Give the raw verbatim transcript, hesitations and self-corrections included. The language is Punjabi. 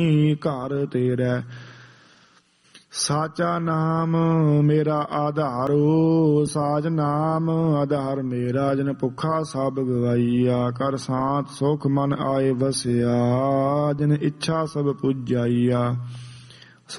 ਘਰ ਤੇਰੇ। ਸਾਚਾ ਨਾਮ ਮੇਰਾ ਆਧਾਰੋ, ਸਾਜ ਨਾਮ ਆਧਾਰ ਮੇਰਾ। ਜਨ ਭੁੱਖਾ ਸਭ ਗਵਾਈਆ, ਕਰ ਸਾਤ ਸੁਖ ਮਨ ਆਏ ਵਸਿਆ। ਜਨ ਇੱਛਾ ਸਭ ਪੁਜਾਈਆ।